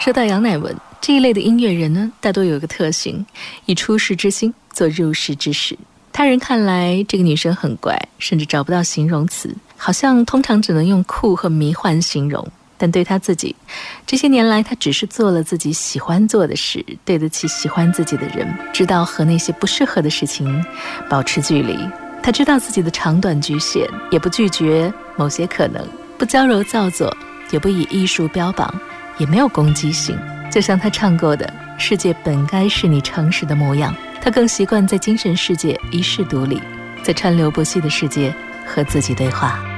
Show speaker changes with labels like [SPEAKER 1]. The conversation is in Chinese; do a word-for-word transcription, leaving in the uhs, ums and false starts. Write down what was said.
[SPEAKER 1] 说到杨乃文这一类的音乐人呢，大多有一个特性，以出世之心做入世之事。他人看来这个女生很怪，甚至找不到形容词，好像通常只能用酷和迷幻形容。但对他自己，这些年来他只是做了自己喜欢做的事，对得起喜欢自己的人，知道和那些不适合的事情保持距离。他知道自己的长短局限，也不拒绝某些可能，不娇柔造作，也不以艺术标榜，也没有攻击性。就像他唱过的，世界本该是你诚实的模样。他更习惯在精神世界一世独立，在川流不息的世界和自己对话。